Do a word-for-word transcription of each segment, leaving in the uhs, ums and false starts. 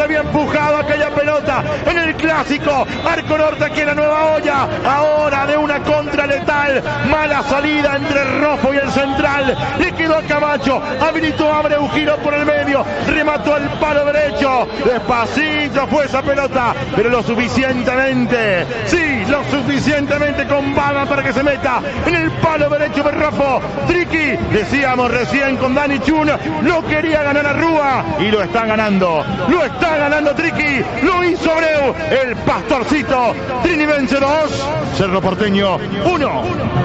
había empujado aquella pelota en el clásico. Arco Norte aquí en la Nueva Olla. Ahora de una contra letal. Mala salida entre Rojo y el central. Le quedó a Camacho. Habilitó a Abreu, giró por el medio. Remató al palo derecho. Despacito fue esa pelota, pero lo suficientemente, sí, lo suficientemente con baba para que se meta en el palo derecho de Rafa. Triqui, decíamos recién con Dani Chun, lo quería ganar a Rúa y lo está ganando. Lo está ganando Triqui, lo hizo Abreu, el pastorcito. Trini vence dos, Cerro Porteño uno.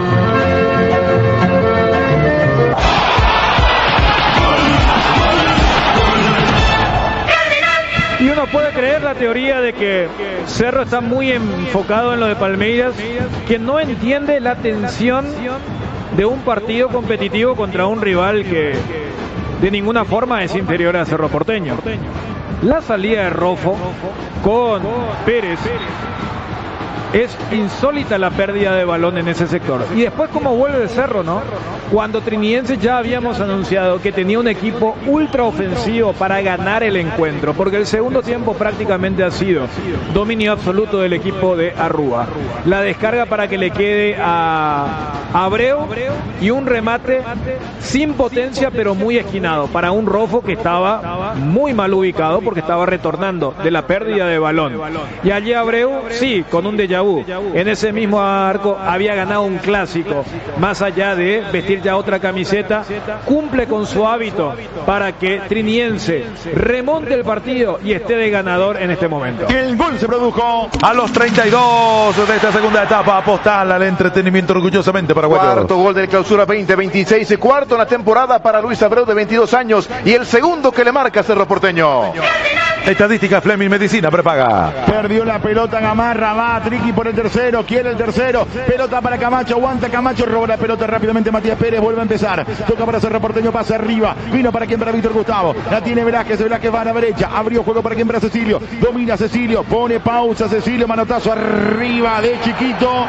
Y uno puede creer la teoría de que Cerro está muy enfocado en lo de Palmeiras, que no entiende la tensión de un partido competitivo contra un rival que de ninguna forma es inferior a Cerro Porteño. La salida de Rofo con Pérez, es insólita la pérdida de balón en ese sector. Y después cómo vuelve el Cerro, ¿no? Cuando Trinidense ya habíamos anunciado que tenía un equipo ultra ofensivo para ganar el encuentro, porque el segundo tiempo prácticamente ha sido dominio absoluto del equipo de Arrúa. La descarga para que le quede a Abreu y un remate sin potencia pero muy esquinado para un Rofo que estaba muy mal ubicado porque estaba retornando de la pérdida de balón. Y allí Abreu, sí, con un déjà vu. En ese mismo arco había ganado un clásico, más allá de vestir ya otra camiseta, cumple con su hábito para que Trinidense remonte el partido y esté de ganador en este momento. El gol se produjo a los treinta y dos de esta segunda etapa. Postal al entretenimiento orgullosamente para Cuarto gol de clausura veinte veintiséis, cuarto en la temporada para Luis Abreu de veintidós años y el segundo que le marca Cerro Porteño. Estadística Fleming Medicina prepaga. Perdió la pelota Gamarra, va Triqui por el tercero, quiere el tercero, pelota para Camacho, aguanta Camacho, roba la pelota rápidamente Matías Pérez, vuelve a empezar, toca para Cerro Porteño, pasa arriba, vino para quien, para Víctor Gustavo, la tiene Velázquez, Velázquez va a la derecha, abrió juego para quien, para Cecilio, domina Cecilio, pone pausa Cecilio, manotazo arriba de Chiquito.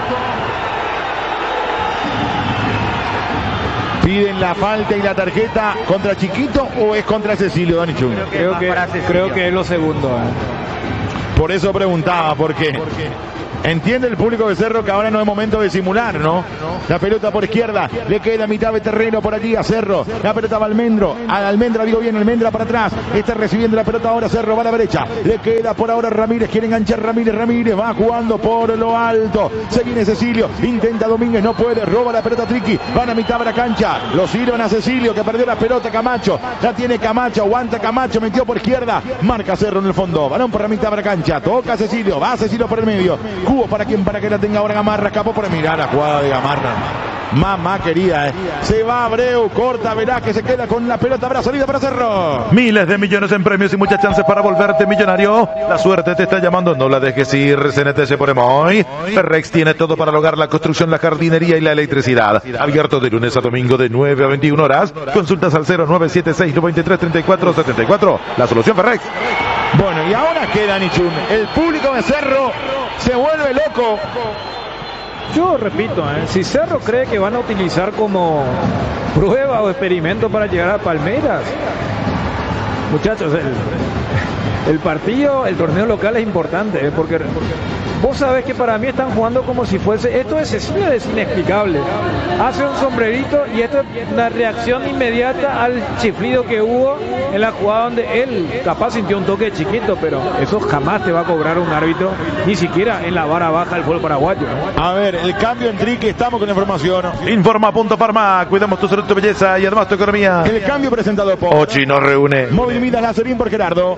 ¿Piden la falta y la tarjeta contra Chiquito o es contra Cecilio, Dani Chun? Creo que, creo que es lo segundo. Eh. Por eso preguntaba, porque entiende el público de Cerro que ahora no es momento de simular, ¿no? La pelota por izquierda, le queda mitad de terreno por allí a Cerro. La pelota va a Almendro, a Almendra, digo bien, Almendra para atrás. Está recibiendo la pelota ahora Cerro, va a la derecha. Le queda por ahora Ramírez, quiere enganchar Ramírez, Ramírez va jugando por lo alto. Se viene Cecilio, intenta Domínguez, no puede, roba la pelota Triqui, van a mitad de la cancha. Lo sirven a Cecilio que perdió la pelota Camacho. La tiene Camacho, aguanta Camacho, metió por izquierda. Marca Cerro en el fondo, balón por la mitad de la cancha. Toca Cecilio, va Cecilio por el medio. Cubo para quien, para que la tenga ahora Gamarra, escapó por mirar la jugada de Gamarra. Mamá querida, eh. Se va Abreu, corta Velázquez, se queda con la pelota para salida para Cerro. Miles de millones en premios y muchas chances para volverte millonario. La suerte te está llamando, no la dejes ir. C N T S por Emoy. Ferrex tiene todo para lograr la construcción, la jardinería y la electricidad. Abierto de lunes a domingo de nueve a veintiuna horas. Consultas al cero nueve siete seis nueve tres tres cuatro siete cuatro. La solución Ferrex. Bueno, y ahora queda Nichun. El público de Cerro se vuelve loco. Yo repito, ¿eh? Si Cerro cree que van a utilizar como prueba o experimento para llegar a Palmeiras, muchachos, el, el partido, el torneo local es importante, ¿eh? porque vos sabés que para mí están jugando como si fuese, esto de Cecilio es inexplicable, hace un sombrerito y esto es una reacción inmediata al chiflido que hubo en la jugada donde él capaz sintió un toque chiquito, pero eso jamás te va a cobrar un árbitro, ni siquiera en la vara baja del fútbol paraguayo, ¿no? A ver, el cambio en Triqui, estamos con la información. Informa Punto Parma, cuidamos tu salud, tu belleza y además tu economía. El cambio presentado por Ochi nos reúne. Móvil Midas Lazarín por Gerardo.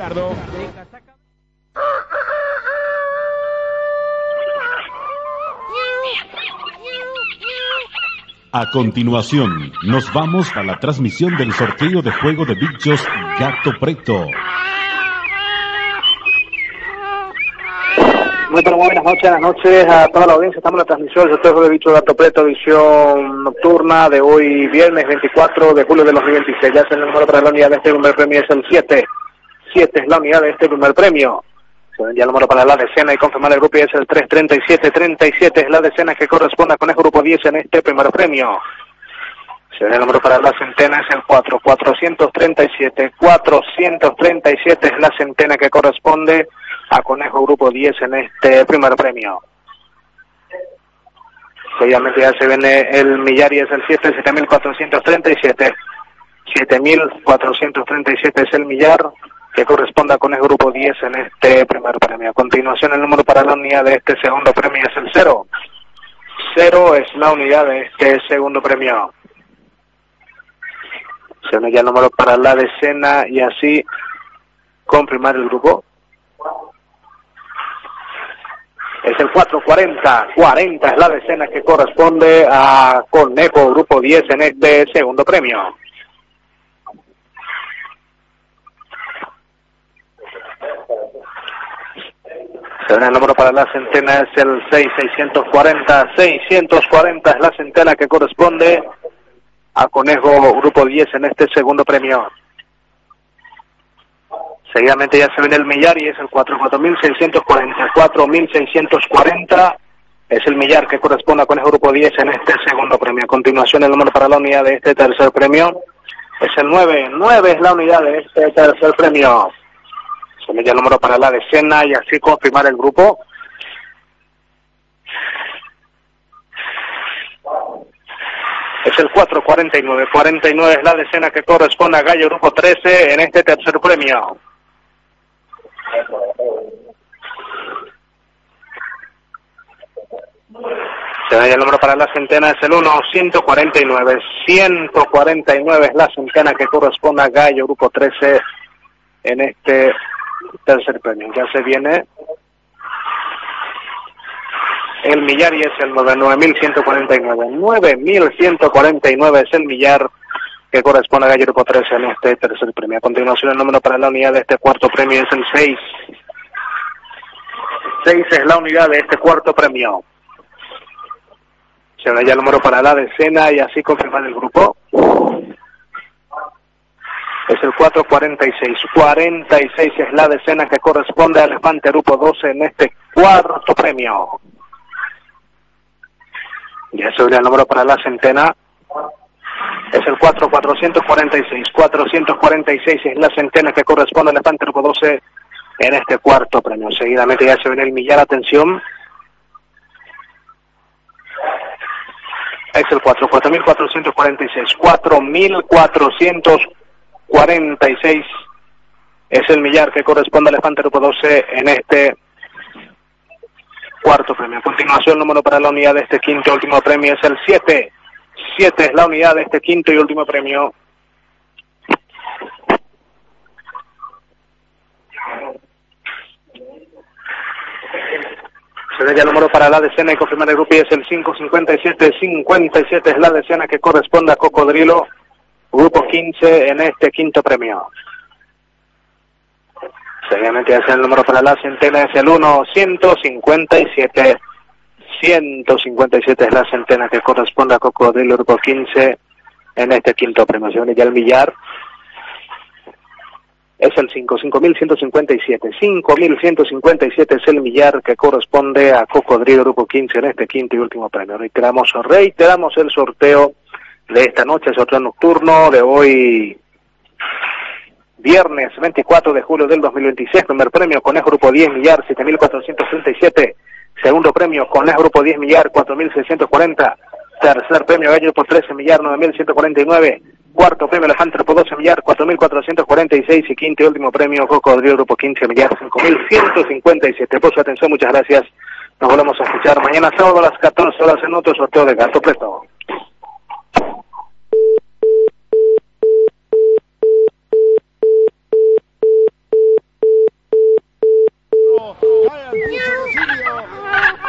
A continuación, nos vamos a la transmisión del sorteo de juego de bichos Gato Preto. Muy pero buenas noches, buenas noches a toda la audiencia. Estamos en la transmisión del sorteo de bichos Gato Preto, edición nocturna de hoy viernes veinticuatro de julio de dos mil veintiséis. Ya es el número para la unidad de este primer premio, es el siete. siete es la unidad de este primer premio. Se vendía el número para la decena y confirmar el grupo y es el tres treinta y siete. treinta y siete es la decena que corresponde con el grupo diez en este primer premio. Se ve el número para la centena, es el cuatro, cuatrocientos treinta y siete, cuatrocientos treinta y siete es la centena que corresponde a Conejo Grupo diez en este primer premio. Seguidamente ya se viene el millar y es el siete, siete mil cuatrocientos treinta y siete. siete mil cuatrocientos treinta y siete es el millar que corresponde a Conejo Grupo diez en este primer premio. A continuación el número para la unidad de este segundo premio es el cero. cero es la unidad de este segundo premio. Se une ya el número para la decena y así confirmar el grupo. Es el cuatro, cuarenta, cuarenta es la decena que corresponde a Conejo Grupo diez en este segundo premio. Se une el número para la centena, es el seis, seiscientos cuarenta, seiscientos cuarenta es la centena que corresponde a Conejo Grupo diez en este segundo premio. Seguidamente ya se viene el millar y es el cuatro, cuatro mil seiscientos cuarenta, cuatro mil seiscientos cuarenta es el millar que corresponde a Conejo Grupo diez en este segundo premio. A continuación el número para la unidad de este tercer premio es el nueve, nueve es la unidad de este tercer premio. Se me da el número para la decena y así confirmar el grupo. Es el cuatro, cuarenta y nueve, cuarenta y nueve es la decena que corresponde a Gallo Grupo trece en este tercer premio. Se da el número para la centena, es el uno, ciento cuarenta y nueve, ciento cuarenta y nueve es la centena que corresponde a Gallo Grupo trece en este tercer premio. Ya se viene el millar y es el nueve, nueve mil ciento cuarenta y nueve, nueve mil ciento cuarenta y nueve es el millar que corresponde a Gallo Grupo trece en este tercer premio. A continuación el número para la unidad de este cuarto premio es el seis, seis es la unidad de este cuarto premio. Se da ya el número para la decena y así confirmar el grupo. Es el cuatro, cuarenta y seis, cuarenta y seis es la decena que corresponde al Elefante Grupo doce en este cuarto premio. Ya se da el número para la centena, es el cuatro, cuatrocientos cuarenta y seis, cuatrocientos cuarenta y seis es la centena que corresponde al Elefante Grupo doce en este cuarto premio. Seguidamente ya se viene el millar, atención. Es el cuatro, cuatro mil cuatrocientos cuarenta y seis, cuatro mil cuatrocientos cuarenta y seis es el millar que corresponde al Elefante Grupo doce en este cuarto premio. A continuación el número para la unidad de este quinto y último premio es el siete, siete es la unidad de este quinto y último premio. Se da ya el número para la decena y confirmar el grupo y es el cinco, cincuenta y siete, cincuenta y siete es la decena que corresponde a Cocodrilo Grupo quince en este quinto premio. Seguidamente ya sea el número para la centena es el uno, ciento cincuenta y siete, ciento cincuenta y siete es la centena que corresponde a Cocodrilo Grupo quince en este quinto premio. Se viene ya el millar. Es el cinco, cinco mil ciento cincuenta y siete, cinco mil ciento cincuenta y siete es el millar que corresponde a Cocodrilo Grupo quince en este quinto y último premio. Reiteramos, reiteramos el sorteo de esta noche, el sorteo nocturno de hoy, viernes veinticuatro de julio del dos mil veintiséis. Primer premio, Conejo Grupo diez, millar, siete mil cuatrocientos treinta y siete. Segundo premio, Conejo Grupo diez, millar, cuatro mil seiscientos cuarenta. Tercer premio, Gallo Grupo trece, millar, nueve mil ciento cuarenta y nueve. Cuarto premio, Elefante Grupo doce, millar, cuatro mil cuatrocientos cuarenta y seis. Y quinto y último premio, Cocodrilo Grupo quince, millar, cinco mil ciento cincuenta y siete. Por su atención, muchas gracias. Nos volvemos a escuchar mañana sábado a las catorce horas en otro sorteo de Gato Preto.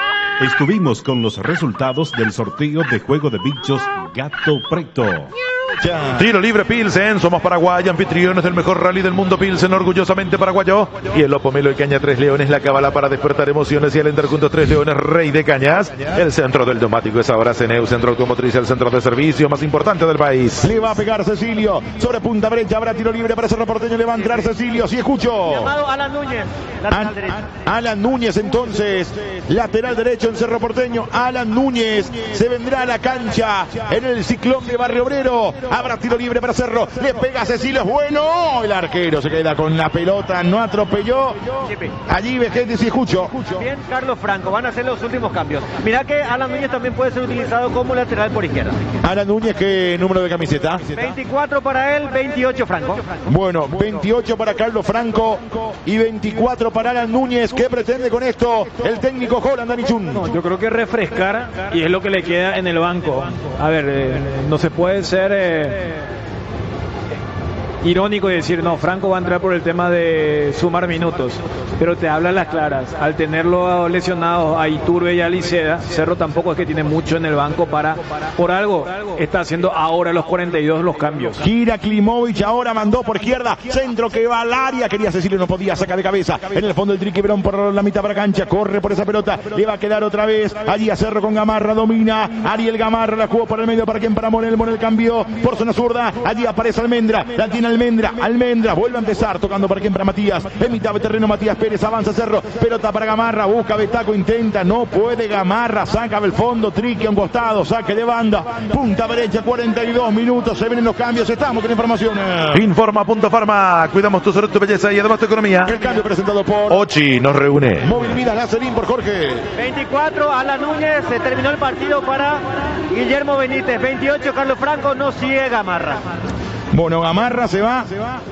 Estuvimos con los resultados del sorteo de Juego de Bichos Gato Preto. Tiro libre Pilsen, somos Paraguay, anfitriones del mejor rally del mundo. Pilsen, orgullosamente paraguayo. Y el Opomelo y Caña Tres Leones, la cábala para despertar emociones y alentar juntos Tres Leones, rey de cañas. El centro del neumático es ahora Ceneu, centro automotriz, el centro de servicio más importante del país. Le va a pegar Cecilio sobre punta brecha, habrá tiro libre para Cerro Porteño, le va a entrar Cecilio, si escucho. Llamado Alan Núñez, lateral An derecho. Alan Núñez entonces, lateral derecho en Cerro Porteño. Alan Núñez se vendrá a la cancha en el Ciclón de Barrio Obrero. Habrá tiro libre para Cerro, le pega Cecilio, es bueno. El arquero se queda con la pelota, no atropelló. Allí ve gente, si escucho. Bien, Carlos Franco, van a hacer los últimos cambios. Mirá que Alan Núñez también puede ser utilizado como lateral por izquierda. Alan Núñez, ¿qué número de camiseta? veinticuatro para él, veintiocho Franco. Bueno, veintiocho para Carlos Franco y veinticuatro para Alan Núñez. ¿Qué pretende con esto el técnico Holland, Dani Chun? No, yo creo que refrescar y es lo que le queda en el banco. A ver, eh, no se puede ser eh, irónico y decir, no, Franco va a entrar por el tema de sumar minutos, pero te hablan las claras. Al tenerlo lesionado a Iturbe y a Liceda, Cerro tampoco es que tiene mucho en el banco para, por algo, está haciendo ahora los cuarenta y dos los cambios. Gira Klimovic, ahora mandó por izquierda, centro que va al área, quería Cecilio, no podía, saca de cabeza, en el fondo el Triqui Verón por la mitad para cancha, corre por esa pelota, le va a quedar otra vez, allí a Cerro con Gamarra, domina, Ariel Gamarra, la jugó por el medio, para quien, para Monel, Monel cambió, por zona zurda, allí aparece Almendra, la tiene Almendra, Almendra, vuelve a empezar, tocando para quien, para Matías, en mitad de terreno Matías Pérez, avanza Cerro, pelota para Gamarra, busca Betaco, intenta, no puede Gamarra, saca del fondo, Triqui a un costado, saque de banda, punta derecha, cuarenta y dos minutos, se vienen los cambios, estamos con informaciones. Informa Punto Farma, cuidamos tu salud, tu belleza y además tu economía. El cambio presentado por Ochi nos reúne. Móvil Vida Lacerín por Jorge. veinticuatro Alan Núñez, se terminó el partido para Guillermo Benítez. veintiocho Carlos Franco, no sigue Gamarra. Bueno, Gamarra se va.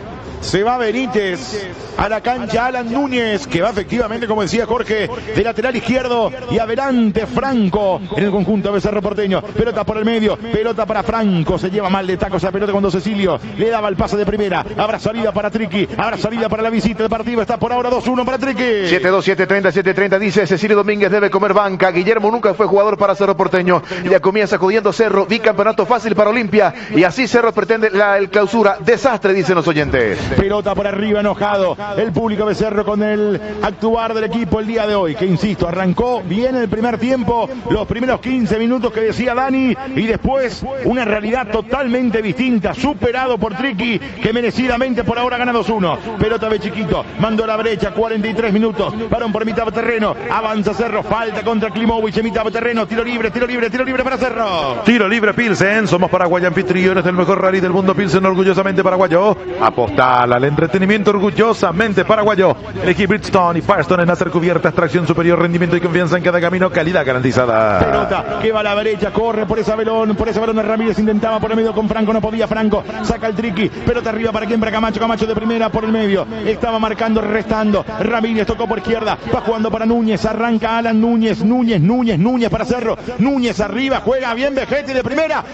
Se va Benítez a la cancha, Alan Núñez, que va efectivamente, como decía Jorge, de lateral izquierdo, y adelante Franco en el conjunto de Cerro Porteño. Pelota por el medio, pelota para Franco, se lleva mal de taco esa pelota cuando Cecilio le daba el pase de primera. Habrá salida para Triqui, habrá salida para la visita. El partido está por ahora dos uno para Triqui. siete dos, siete treinta, siete treinta dice Cecilio Domínguez debe comer banca. Guillermo nunca fue jugador para Cerro Porteño. Ya comienza acudiendo Cerro, bicampeonato fácil para Olimpia, y así Cerro pretende la el clausura. Desastre, dicen los oyentes. Pelota por arriba, enojado el público de Cerro con el actuar del equipo el día de hoy, que insisto, arrancó bien el primer tiempo, los primeros quince minutos que decía Dani, y después una realidad totalmente distinta, superado por Triqui, que merecidamente por ahora gana dos uno. Pelota de Chiquito, mandó a la brecha, cuarenta y tres minutos, varón por mitad de terreno, avanza Cerro, falta contra Klimovic en mitad de terreno, tiro libre, tiro libre, tiro libre para Cerro. Tiro libre Pilsen, somos Paraguay, anfitriones del mejor rally del mundo. Pilsen, orgullosamente paraguayo. Apostar al entretenimiento, orgullosamente paraguayo. Elegí Bridgestone y Firestone en hacer cubiertas, tracción superior, rendimiento y confianza en cada camino, calidad garantizada. Pelota que va a la derecha, corre por esa balón, por ese balón de Ramírez, intentaba por el medio con Franco, no podía Franco, saca el Triqui, pelota arriba para quien, para Camacho, Camacho de primera por el medio, estaba marcando, restando, Ramírez tocó por izquierda, va jugando para Núñez, arranca Alan Núñez, Núñez, Núñez, Núñez para Cerro, Núñez arriba, juega bien Vegetti de primera,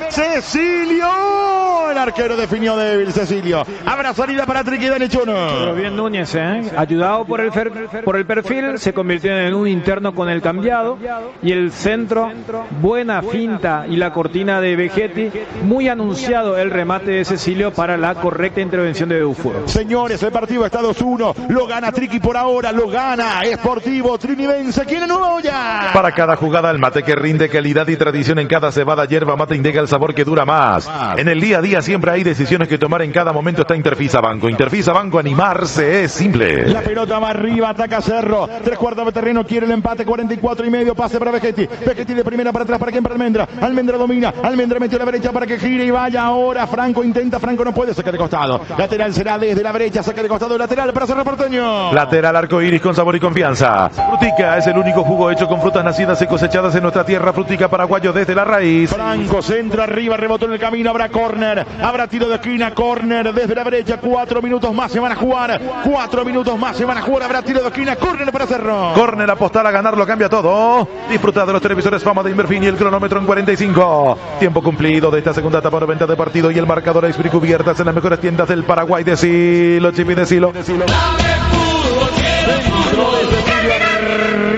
Cecilio, el arquero definió débil, Cecilio, habrá salida para Triqui, Dani Chuno. Pero bien Núñez, ¿eh? Ayudado por el, fer, por el perfil, se convirtió en un interno con el cambiado, y el centro, buena finta y la cortina de Vegetti, muy anunciado el remate de Cecilio para la correcta intervención de Eufuro. Señores, el partido está dos uno, lo gana Triqui por ahora, lo gana Sportivo Trinidense, ¿quién es nueva olla? Para cada jugada el mate que rinde, calidad y tradición en cada cebada, hierba mate indica el sabor que dura más. En el día a día siempre hay decisiones que tomar, en cada momento está Interfisa Banco. Interfisa Banco, animarse es simple. La pelota va arriba, ataca Cerro, tres cuartos de terreno, quiere el empate, cuarenta y cuatro y medio, pase para Vegetti, Vegetti de primera para atrás, para quien, para Almendra, Almendra domina, Almendra metió a la derecha para que gire y vaya ahora, Franco intenta, Franco no puede, saca de costado, lateral será desde la derecha, saca de costado, lateral para Cerro Porteño. Lateral arcoíris con sabor y confianza. Frutica es el único jugo hecho con frutas nacidas y cosechadas en nuestra tierra. Frutica paraguayo desde la raíz. Franco centro arriba, rebotó en el camino, habrá córner, habrá tiro de esquina, córner desde la derecha, cuatro minutos más se van a jugar, cuatro minutos más se van a jugar, habrá tiro de esquina, córner para Cerro. Córner, apostar a ganar, lo cambia todo. Disfruta de los televisores Fama de Inverfin y el cronómetro en cuarenta y cinco. Tiempo cumplido de esta segunda etapa de venta de partido, y el marcador es cubiertas en las mejores tiendas del Paraguay. Decilo, Chipi, decilo. Arriba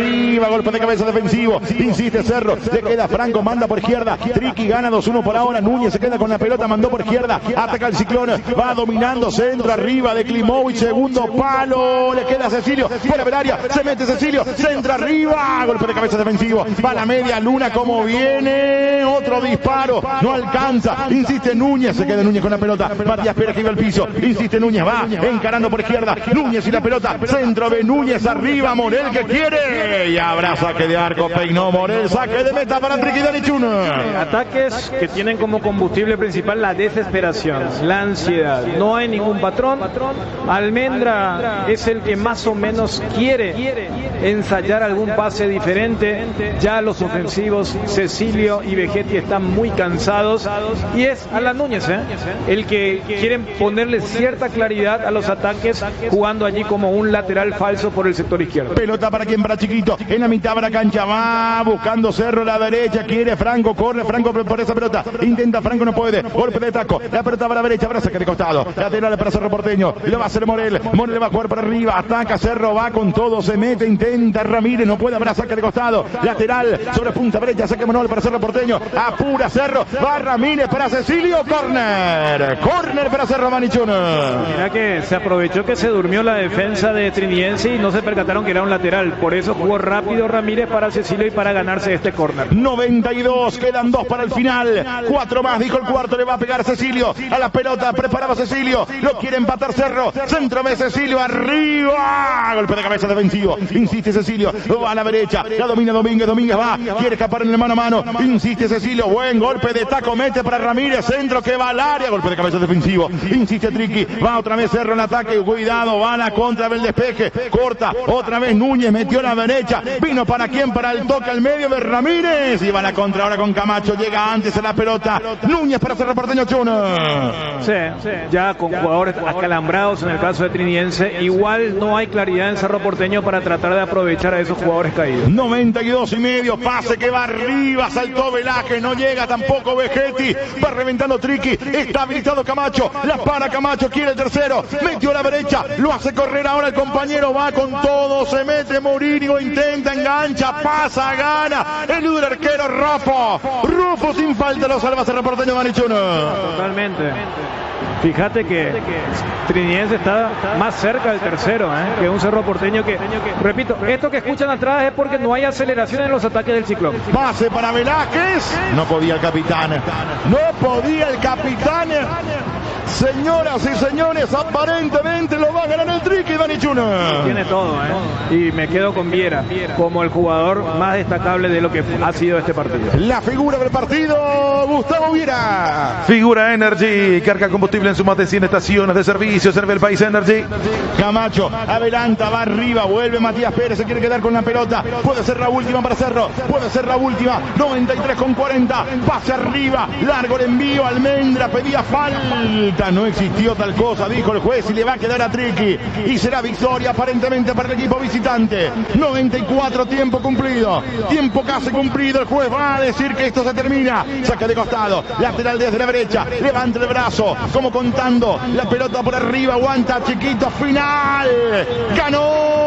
arriba, golpe de cabeza defensivo. Insiste Cerro, le queda Franco, manda por izquierda. Triqui gana dos uno por ahora. Núñez se queda con la pelota, mandó por izquierda. Ataca el Ciclón, va dominando, centro arriba de Klimovic, segundo palo. Le queda Cecilio, fuera del área. Se mete Cecilio, centro arriba. Golpe de cabeza defensivo. Va la media luna, como viene. Otro disparo, no alcanza. Insiste Núñez, se queda Núñez con la pelota. Matías Pérez que iba al piso. Insiste Núñez, va encarando por izquierda. Núñez y la pelota. Centro de Núñez arriba. Morel que quiere. Y habrá saque de arco. Peinó Morel. Saque de meta para Triqui Danichun. Ataques que tienen como combustible principal la desesperación, la ansiedad. No hay ningún patrón. Almendra es el que más o menos quiere ensayar algún pase diferente. Ya los ofensivos, Cecilio y Vegetti, están muy cansados. Y es Alan Núñez, ¿eh? el que quieren ponerle cierta claridad a los ataques, jugando allí como un lateral falso por el sector izquierdo. Pelota para quien, para Chiquito, en la mitad de la cancha, va buscando Cerro, la derecha, quiere Franco, corre Franco por esa pelota, intenta Franco, no puede, golpe de taco, la pelota para la derecha, abraza que de costado, lateral para Cerro Porteño, lo va a hacer Morel, Morel va a jugar para arriba, ataca Cerro, va con todo, se mete, intenta Ramírez, no puede, abraza que de costado, lateral, sobre punta derecha, saque Manuel para Cerro Porteño, apura Cerro, va Ramírez para Cecilio, córner, córner para Cerro Manichun. Mira que se aprovechó que se durmió la defensa de Trinidense y no se percataron que era un lateral, por eso jugó rápido Ramírez para Cecilio y para ganarse este córner. noventa y dos, quedan dos para el final, cuatro más, dijo el cuarto, le va a pegar Cecilio, a la pelota, preparaba Cecilio, lo quiere empatar Cerro, centro de Cecilio, arriba, golpe de cabeza defensivo, insiste Cecilio, va a la derecha, la domina Domínguez, Domínguez va, quiere escapar en el mano a mano, insiste Cecilio, buen golpe de taco, mete para Ramírez, centro que va al área, golpe de cabeza defensivo, insiste Triqui, va otra vez Cerro en ataque, cuidado, va a la contra del despeje, corta, otra vez Núñez, metió a la derecha, vino para quién, para el toque al medio de Ramírez, y va a la contra ahora con Camacho, llega antes a la pelota, Núñez para Cerro Porteño Chuna. Sí, sí, ya con jugadores acalambrados en el caso de Trinidense, igual no hay claridad en Cerro Porteño para tratar de aprovechar a esos jugadores caídos. noventa y dos y medio, pase que va arriba, saltó Velázquez, no llega tampoco Vegetti, va reventando Triqui, está habilitado Camacho, la para Camacho, quiere el tercero, metió a la derecha, lo hace correr ahora el compañero, va con todo, se mete Mourinho, intenta, engancha, pasa, gana, elude el arquero Rufo, Rufo sin falta lo salva Cerro Porteño Manichun. Totalmente. Fíjate que Trinidense está más cerca del tercero, ¿eh? que un Cerro Porteño que, repito, esto que escuchan atrás es porque no hay aceleración en los ataques del Ciclón. Pase para Velázquez, no podía el capitán, no podía el capitán. Señoras y señores, aparentemente lo va a ganar el Triqui Danichun. Tiene todo, ¿eh? Y me quedo con Viera como el jugador más destacable de lo que ha sido este partido. La figura del partido, Gustavo Viera. Figura Energy, carga combustible en su más de cien estaciones de servicio, serve el país Energy. Camacho, adelanta, va arriba, vuelve Matías Pérez, se quiere quedar con la pelota, puede ser la última para Cerro, puede ser la última, noventa y tres con cuarenta, pase arriba, largo el envío, Almendra pedía falta, no existió tal cosa, dijo el juez, y le va a quedar a Triqui, y será victoria aparentemente para el equipo visitante. noventa y cuatro, tiempo cumplido, tiempo casi cumplido, el juez va a decir que esto se termina, saca de costado, lateral desde la derecha, levanta el brazo, como contando, la pelota por arriba, aguanta Chiquito, final, ganó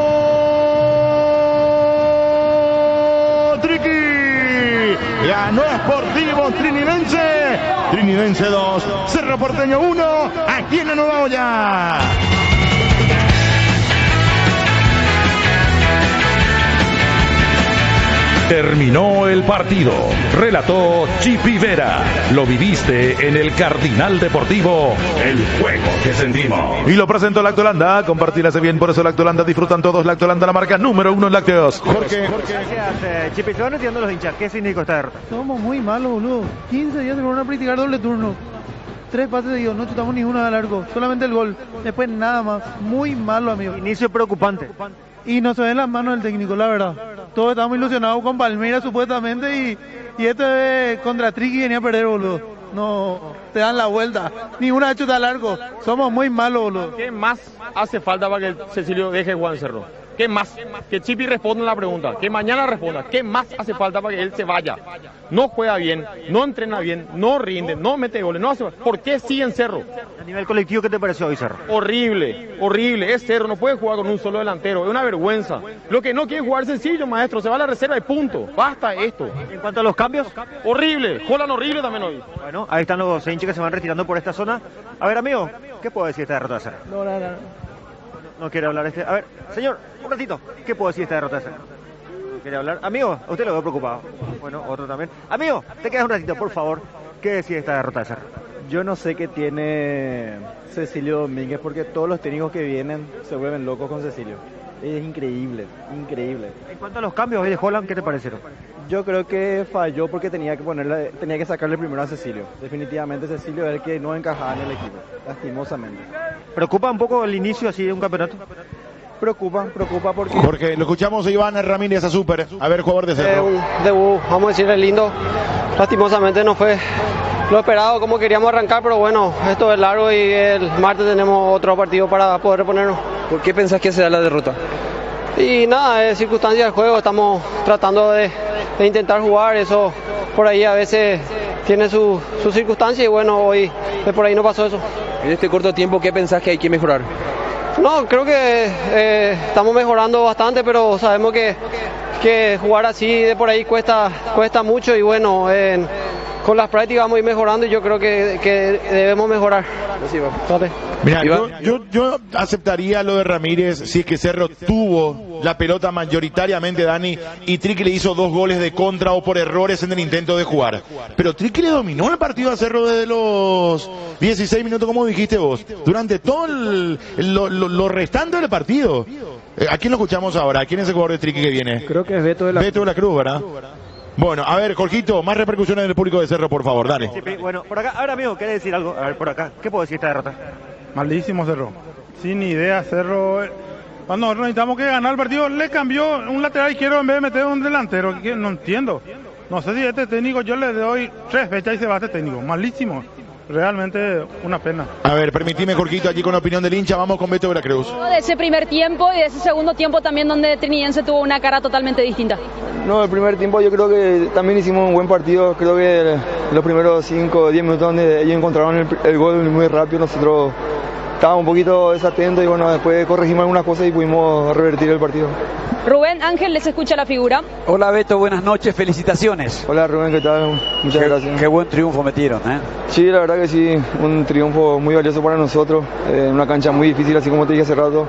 Triqui, ganó Sportivo Trinidense, Trinidense dos, Cerro Porteño uno, aquí en la Nueva Olla. Terminó el partido. Relató Chipi Vera. Lo viviste en el Cardinal Deportivo. El juego que sentimos. Y lo presentó Lactolanda. Compartirse bien, por eso Lactolanda. Disfrutan todos Lactolanda, la marca número uno en lácteos. Jorge, Gracias, Chipi. Se van entiendo los hinchas. ¿Qué significa esta derrota? Somos muy malos, boludo. quince días se fueron a practicar doble turno. Tres pases seguidos, no chutamos ni uno de largo. Solamente el gol. Después nada más. Muy malo, amigo. Inicio preocupante. Y no se ven las manos del técnico, la verdad. Todos estamos ilusionados con Palmeiras supuestamente y, y este contra Triqui venía a perder, boludo. No, te dan la vuelta. Ni una chuta largo. Somos muy malos, boludo. ¿Qué más hace falta para que el Cecilio deje Juan Cerro? ¿Qué más? Que Chipi responda la pregunta, que mañana responda, ¿qué más hace falta para que él se vaya? No juega bien, no entrena bien, no rinde, no mete goles, no hace... ¿Por qué sigue en Cerro? A nivel colectivo, ¿qué te pareció hoy, Cerro? Horrible, horrible, es Cerro, no puede jugar con un solo delantero, es una vergüenza. Lo que no quiere jugar sencillo, maestro, se va a la reserva y punto, basta esto. En cuanto a los cambios, horrible, Jolan horrible también hoy. Bueno, ahí están los hinchas que se van retirando por esta zona. A ver, amigo, ¿qué puedo decir de esta derrota de Cerro? No, no, no. No quiere hablar este. A ver, señor, un ratito. ¿Qué puedo decir de esta derrota de Cerro? ¿Quiere hablar? Amigo, a usted lo veo preocupado. Bueno, otro también. Amigo, te quedas un ratito, por favor. ¿Qué decís de esta derrota de Cerro? Yo no sé qué tiene Cecilio Domínguez, porque todos los técnicos que vienen se vuelven locos con Cecilio. Es increíble, increíble. En cuanto a los cambios hoy de Holland, ¿qué te parecieron? Yo creo que falló porque tenía que ponerle, tenía que sacarle primero a Cecilio. Definitivamente Cecilio es el que no encajaba en el equipo, lastimosamente. ¿Preocupa un poco el inicio así de un campeonato? Preocupa, preocupa porque... Jorge, lo escuchamos a Iván Ramírez a Super. A ver, jugador de Cerro. Eh, debut, vamos a decirle lindo. Lastimosamente no fue lo esperado como queríamos arrancar, pero bueno, esto es largo y el martes tenemos otro partido para poder reponernos. ¿Por qué pensás que se da la derrota? Y nada, es circunstancia del juego, estamos tratando de, de intentar jugar, eso por ahí a veces tiene su, su circunstancia y bueno, hoy por ahí no pasó eso. En este corto tiempo, ¿qué pensás que hay que mejorar? No, creo que eh, estamos mejorando bastante, pero sabemos que, que jugar así de por ahí cuesta, cuesta mucho y bueno, eh, con las prácticas vamos a ir mejorando y yo creo que, que debemos mejorar. Mira, yo, yo, yo aceptaría lo de Ramírez si es que Cerro tuvo la pelota mayoritariamente, Dani, y Triqui le hizo dos goles de contra o por errores en el intento de jugar. Pero Triqui le dominó el partido a Cerro desde los dieciséis minutos, como dijiste vos, durante todo el, lo, lo, lo restante del partido. Eh, ¿A quién lo escuchamos ahora? ¿A quién es el jugador de Triqui que viene? Creo que es Beto de la Beto de la Cruz, ¿verdad? Bueno, a ver, Jorgito, más repercusiones del público de Cerro, por favor, dale. Sí, bueno, por acá, ahora amigo, ¿querés decir algo? A ver, por acá, ¿qué puedo decir de esta derrota? Malísimo Cerro, sin idea Cerro. Cuando necesitamos que ganar el partido, le cambió un lateral izquierdo en vez de meter un delantero, que no entiendo. No sé si este técnico, yo le doy tres fechas y se va este técnico, malísimo. Realmente una pena. A ver, permitime, Jorgito, allí con la opinión del hincha, vamos con Beto Veracruz. De ese primer tiempo y de ese segundo tiempo también donde Trinidense tuvo una cara totalmente distinta. No, el primer tiempo yo creo que también hicimos un buen partido, creo que los primeros cinco o diez minutos donde ellos encontraron el, el gol muy rápido, nosotros estábamos un poquito desatentos y bueno, después corregimos algunas cosas y pudimos revertir el partido. Rubén Ángel, les escucha la figura. Hola Beto, buenas noches, felicitaciones. Hola Rubén, ¿qué tal? Muchas qué, gracias. Qué buen triunfo metieron, ¿eh? Sí, la verdad que sí, un triunfo muy valioso para nosotros, en eh, una cancha muy difícil, así como te dije hace rato.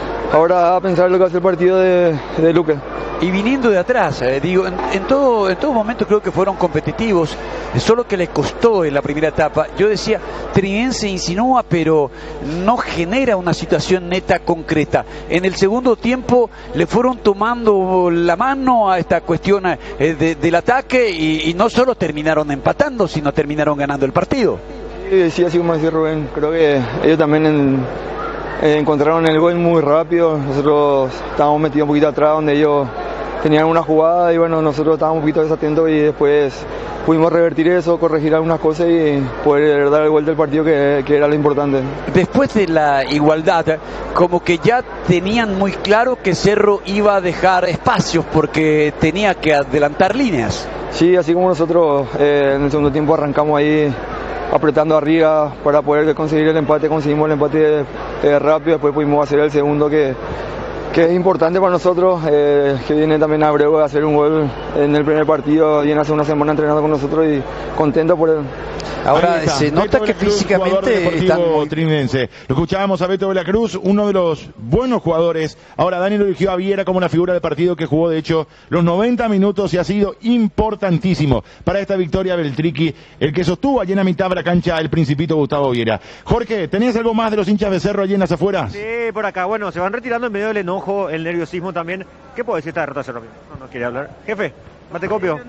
Ahora a pensar lo que va a ser el partido de, de Luque. Y viniendo de atrás, eh, digo, en, en todo en todo momento creo que fueron competitivos, solo que les costó en la primera etapa. Yo decía, Trinidense insinúa, pero no genera una situación neta concreta. En el segundo tiempo le fueron tomando la mano a esta cuestión eh, de, del ataque y, y no solo terminaron empatando, sino terminaron ganando el partido. Sí, sí, así como decía Rubén, creo que ellos también en, eh, encontraron el gol muy rápido. Nosotros estábamos metidos un poquito atrás donde ellos tenían una jugada y bueno, nosotros estábamos un poquito desatentos y después pudimos revertir eso, corregir algunas cosas y poder dar el vuelta al partido que, que era lo importante. Después de la igualdad, como que ya tenían muy claro que Cerro iba a dejar espacios porque tenía que adelantar líneas. Sí, así como nosotros eh, en el segundo tiempo arrancamos ahí apretando arriba para poder conseguir el empate, conseguimos el empate eh, rápido, después pudimos hacer el segundo que que es importante para nosotros, eh, que viene también Abreu a hacer un gol en el primer partido, viene hace una semana entrenando con nosotros y contento por él. Ahora se nota que físicamente están muy... Trinidense. Lo escuchábamos a Beto de la Cruz, uno de los buenos jugadores. Ahora Dani lo eligió a Viera como una figura del partido que jugó de hecho los noventa minutos y ha sido importantísimo para esta victoria del Triqui, el que sostuvo allí en la mitad de la cancha el principito Gustavo Viera. Jorge, ¿tenías algo más de los hinchas de Cerro allí en las afueras? Sí, por acá, bueno, se van retirando en medio del enojo, el nerviosismo también. ¿Qué puedo decir esta derrota de Cerro? No, no quiere hablar. Jefe, mate copio.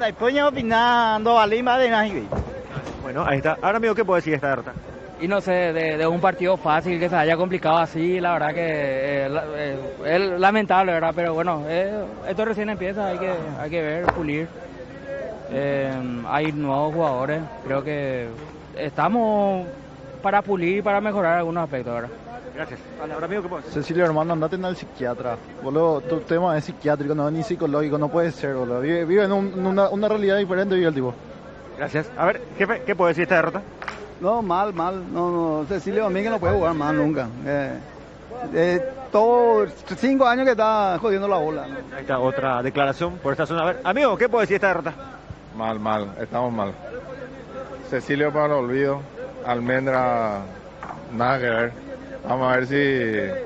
Bueno, ahí está. Ahora amigo, ¿qué puedo decir de esta derrota? Y no sé, de, de un partido fácil que se haya complicado así, la verdad que eh, eh, es lamentable, ¿verdad? Pero bueno, eh, esto recién empieza, hay que, hay que ver, pulir. Eh, hay nuevos jugadores, creo que estamos para pulir y para mejorar algunos aspectos, ¿verdad? Gracias. Ahora amigo, ¿qué puedo decir? Cecilio, hermano, andate en el psiquiatra. Boludo, tu tema es psiquiátrico, no es ni psicológico, no puede ser, boludo. Vive, vive en un- una, una realidad diferente, vive el tipo. Gracias. A ver, jefe, ¿qué puede decir esta derrota? No, mal, mal. No, no. Cecilio Domínguez no puede jugar mal nunca. Eh, eh, todo, cinco años que está jodiendo la bola. ¿no? Ahí está otra declaración por esta zona. A ver, amigo, ¿qué puede decir esta derrota? Mal, mal, estamos mal. Cecilio para el olvido, Almendra, nada que ver. Vamos a ver si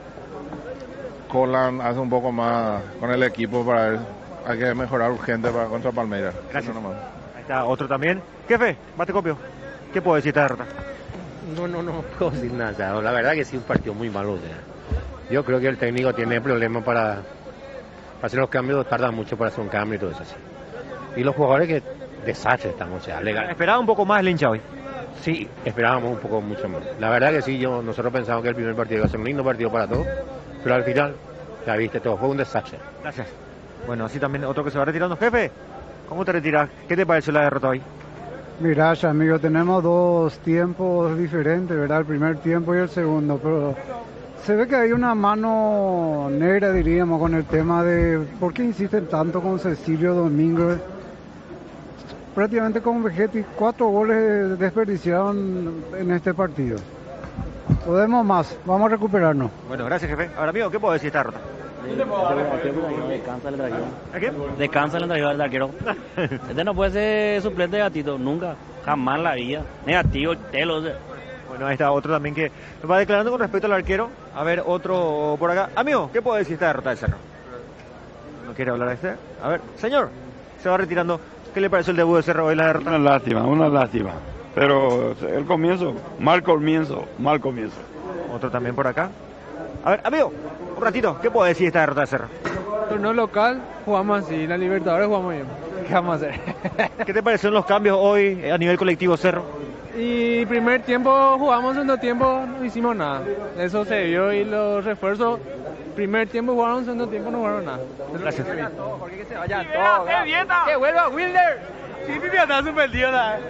Colan hace un poco más con el equipo para ver. Hay que mejorar urgente para contra Palmeiras. Gracias. No, nomás. Ahí está otro también. Jefe, bate copio. ¿Qué puede decir esta derrota? No, no, no puedo decir nada. La verdad que sí, un partido muy malo. O sea. Yo creo que el técnico tiene problemas para, para hacer los cambios, tarda mucho para hacer un cambio y todo eso. Así. Y los jugadores que desastre estamos, o sea, legal. Esperaba un poco más el hincha hoy. Sí, esperábamos un poco mucho más. La verdad que sí, yo nosotros pensábamos que el primer partido iba a ser un lindo partido para todos, pero al final, ya viste, todo fue un desastre. Gracias. Bueno, así también otro que se va retirando. Jefe, ¿cómo te retiras? ¿Qué te pareció la derrota hoy? Mirá, ya, amigo, tenemos dos tiempos diferentes, ¿verdad? El primer tiempo y el segundo, pero se ve que hay una mano negra, diríamos, con el tema de por qué insisten tanto con Cecilio Domínguez. Prácticamente con Vegetti, cuatro goles desperdiciaron en este partido. Podemos más, vamos a recuperarnos. Bueno, gracias, jefe. Ahora, amigo, ¿qué puedo decir esta derrota? Descansa el arquero. ¿A qué? Descansa el del arquero. Este no puede ser suplente de Gatito, nunca. Jamás en la vida. Negativo, telo. Bueno, ahí está otro también que va declarando con respecto al arquero. A ver, otro por acá. Amigo, ¿qué puede decir esta derrota de Cerro? ¿No quiere hablar de este? A ver, señor, se va retirando. ¿Qué le pareció el debut de Cerro hoy, la derrota? Una lástima, una lástima. Pero el comienzo, mal comienzo, mal comienzo. Otro también por acá. A ver, amigo, un ratito, ¿qué puede decir esta derrota de Cerro? Torneo local, jugamos así, la Libertadores jugamos bien. ¿Qué vamos a hacer? ¿Qué te parecieron los cambios hoy a nivel colectivo, Cerro? Y primer tiempo jugamos, segundo tiempo no hicimos nada. Eso se vio y los refuerzos, primer tiempo jugaron, segundo tiempo no jugaron nada. Gracias. Porque que se vayan todos. ¡Que vuelva Wilder! Sí, Pipi está suspendido.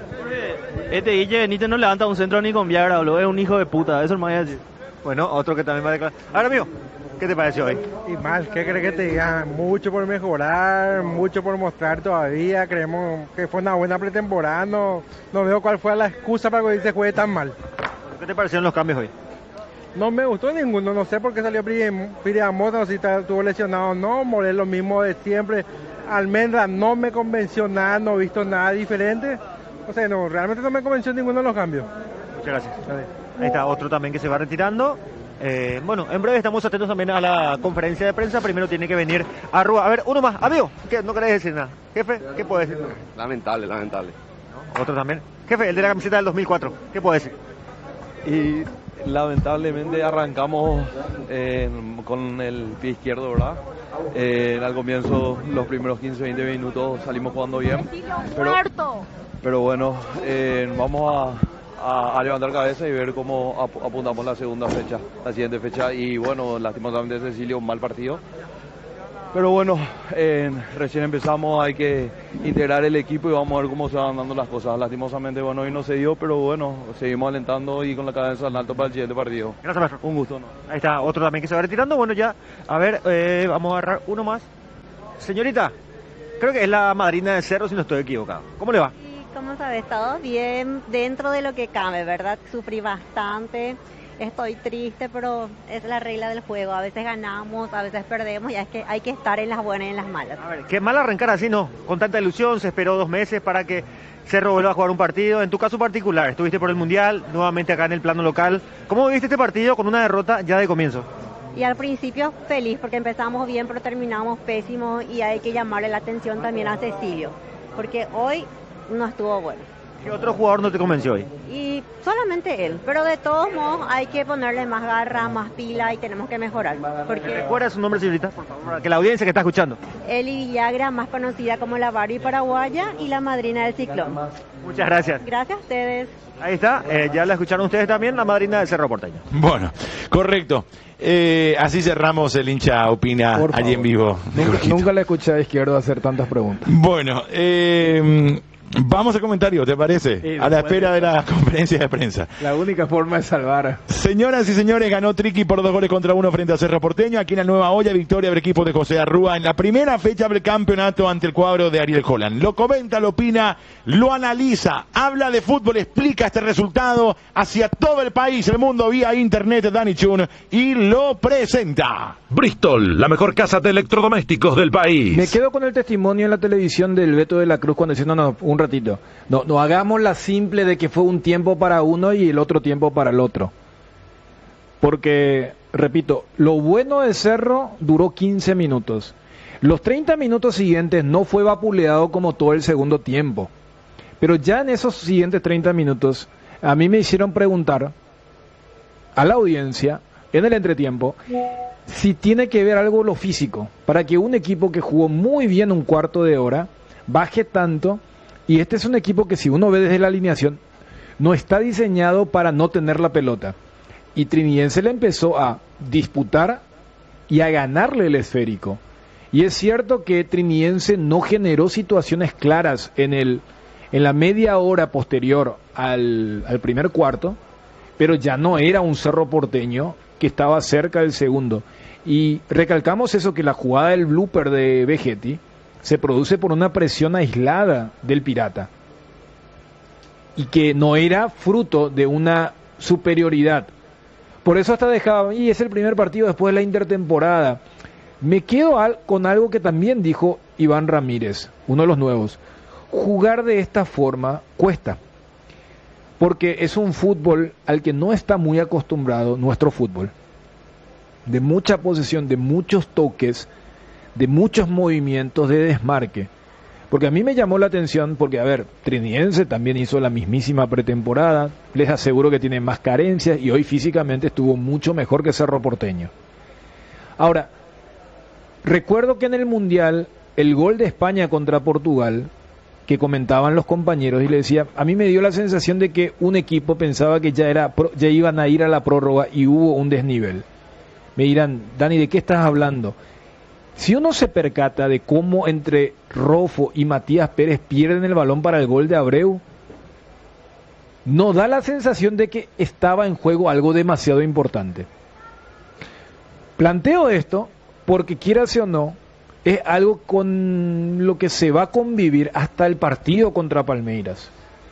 Este Guille Benítez no levanta un centro ni con Viagra, boludo. Es un hijo de puta, eso es más decir. Bueno, otro que también va a declarar. Ahora, amigo, ¿qué te pareció hoy? Y mal, ¿qué crees que te diga? Mucho por mejorar, mucho por mostrar todavía. Creemos que fue una buena pretemporada. No, no veo cuál fue la excusa para que hoy se juegue tan mal. ¿Qué te parecieron los cambios hoy? No me gustó ninguno, no sé por qué salió Piriamosa, no sé si estuvo lesionado o no. Morel lo mismo de siempre. Almendra no me convenció nada, no he visto nada diferente. O sea, no, realmente no me convenció ninguno de los cambios. Muchas gracias. Ahí está otro también que se va retirando. Eh, bueno, en breve estamos atentos también a la conferencia de prensa. Primero tiene que venir Arrua. A ver, uno más. Amigo, ¿qué? ¿No querés decir nada? Jefe, ¿qué puede decir? Lamentable, lamentable. ¿No? Otro también. Jefe, el de la camiseta del dos mil cuatro. ¿Qué puede decir? Y lamentablemente arrancamos eh, con el pie izquierdo, ¿verdad? Eh, al comienzo, los primeros quince veinte minutos salimos jugando bien. Pero, pero bueno, eh, vamos a, a, a levantar cabeza y ver cómo ap apuntamos la segunda fecha, la siguiente fecha. Y bueno, lastimosamente Cecilio, un mal partido. Pero bueno, eh, recién empezamos, hay que integrar el equipo y vamos a ver cómo se van dando las cosas. Lastimosamente, bueno, hoy no se dio, pero bueno, seguimos alentando y con la cabeza en alto para el siguiente partido. Gracias, maestro. Un gusto, ¿no? Ahí está otro también que se va retirando. Bueno, ya, a ver, eh, vamos a agarrar uno más. Señorita, creo que es la madrina de Cerro, si no estoy equivocado. ¿Cómo le va? ¿Cómo sabes? Todo bien, dentro de lo que cabe, ¿verdad? Sufrí bastante. Estoy triste, pero es la regla del juego. A veces ganamos, a veces perdemos, y es que hay que estar en las buenas y en las malas. A ver, qué mal arrancar así, ¿no? Con tanta ilusión, se esperó dos meses para que Cerro vuelva a jugar un partido. En tu caso particular, estuviste por el Mundial, nuevamente acá en el plano local. ¿Cómo viste este partido con una derrota ya de comienzo? Y al principio feliz, porque empezamos bien, pero terminamos pésimo, y hay que llamarle la atención también a Cecilio, porque hoy no estuvo bueno. ¿Qué otro jugador no te convenció hoy? Y solamente él, pero de todos modos hay que ponerle más garra, más pila, y tenemos que mejorar. Porque ¿recuerda su nombre, señorita? Por favor, para que la audiencia que está escuchando. Eli Villagra, más conocida como la Barbie paraguaya y la madrina del Ciclón. Muchas gracias. Gracias a ustedes. Ahí está, eh, ya la escucharon ustedes también, la madrina del Cerro Porteño. Bueno, correcto. Eh, así cerramos el hincha opina allí en vivo. Nunca, nunca le escuché a Izquierdo hacer tantas preguntas. Bueno, eh, Vamos al comentario, ¿te parece? Sí, a la espera de la conferencia de prensa. La única forma de salvar. Señoras y señores, ganó Triqui por dos goles contra uno frente a Cerro Porteño. Aquí en la Nueva Olla, victoria del equipo de José Arrúa en la primera fecha del campeonato ante el cuadro de Ariel Holland. Lo comenta, lo opina, lo analiza, habla de fútbol, explica este resultado hacia todo el país, el mundo, vía internet, Dani Chun, y lo presenta. Bristol, la mejor casa de electrodomésticos del país. Me quedo con el testimonio en la televisión del Beto de la Cruz cuando decía, no, no, un ratito, no, no hagamos la simple de que fue un tiempo para uno y el otro tiempo para el otro. Porque, repito, lo bueno de Cerro duró quince minutos. Los treinta minutos siguientes no fue vapuleado como todo el segundo tiempo. Pero ya en esos siguientes treinta minutos, a mí me hicieron preguntar a la audiencia, en el entretiempo, si tiene que ver algo lo físico, para que un equipo que jugó muy bien un cuarto de hora, baje tanto, y este es un equipo que si uno ve desde la alineación, no está diseñado para no tener la pelota. Y Trinidense le empezó a disputar y a ganarle el esférico. Y es cierto que Trinidense no generó situaciones claras en, el, en la media hora posterior al, al primer cuarto, pero ya no era un Cerro Porteño que estaba cerca del segundo. Y recalcamos eso, que la jugada del blooper de Vegetti se produce por una presión aislada del Pirata y que no era fruto de una superioridad. Por eso hasta dejaba, y es el primer partido después de la intertemporada. Me quedo al, con algo que también dijo Iván Ramírez, uno de los nuevos. Jugar de esta forma cuesta, porque es un fútbol al que no está muy acostumbrado nuestro fútbol. De mucha posesión, de muchos toques, de muchos movimientos de desmarque. Porque a mí me llamó la atención, porque a ver, Trinidense también hizo la mismísima pretemporada, les aseguro que tiene más carencias y hoy físicamente estuvo mucho mejor que Cerro Porteño. Ahora, recuerdo que en el Mundial, el gol de España contra Portugal, que comentaban los compañeros y le decía, a mí me dio la sensación de que un equipo pensaba que ya, era, ya iban a ir a la prórroga y hubo un desnivel. Me dirán, Dani, ¿de qué estás hablando? Si uno se percata de cómo entre Rofo y Matías Pérez pierden el balón para el gol de Abreu, no da la sensación de que estaba en juego algo demasiado importante. Planteo esto porque, quieras o no, es algo con lo que se va a convivir hasta el partido contra Palmeiras.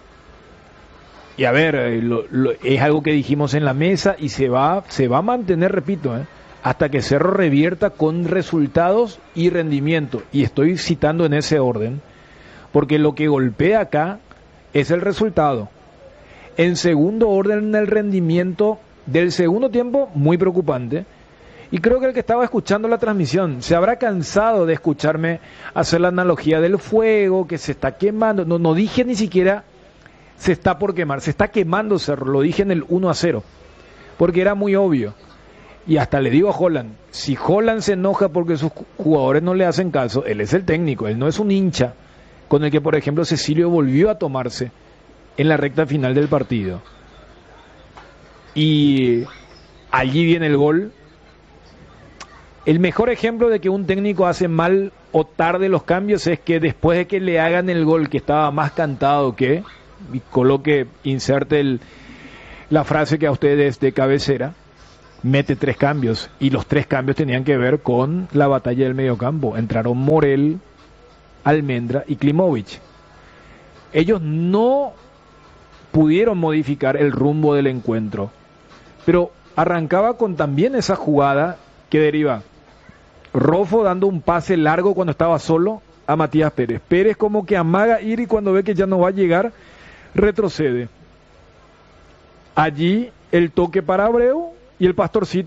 Y a ver, lo, lo, es algo que dijimos en la mesa y se va, se va a mantener, repito, ¿eh? hasta que Cerro revierta con resultados y rendimiento. Y estoy citando en ese orden, porque lo que golpea acá es el resultado. En segundo orden, el rendimiento del segundo tiempo, muy preocupante. Y creo que el que estaba escuchando la transmisión se habrá cansado de escucharme hacer la analogía del fuego, que se está quemando. No, no dije ni siquiera se está por quemar, se está quemando Cerro, lo dije en el uno a cero, porque era muy obvio. Y hasta le digo a Holland, si Holland se enoja porque sus jugadores no le hacen caso, él es el técnico, él no es un hincha con el que, por ejemplo, Cecilio volvió a tomarse en la recta final del partido. Y allí viene el gol. El mejor ejemplo de que un técnico hace mal o tarde los cambios es que después de que le hagan el gol, que estaba más cantado que, y coloque, inserte el, la frase que a ustedes de cabecera, mete tres cambios, y los tres cambios tenían que ver con la batalla del mediocampo. Entraron Morel, Almendra y Klimovic. Ellos no pudieron modificar el rumbo del encuentro, pero arrancaba con también esa jugada que deriva Rofo dando un pase largo cuando estaba solo a Matías Pérez. Pérez como que amaga ir y cuando ve que ya no va a llegar, retrocede. Allí el toque para Abreu y el Pastorcito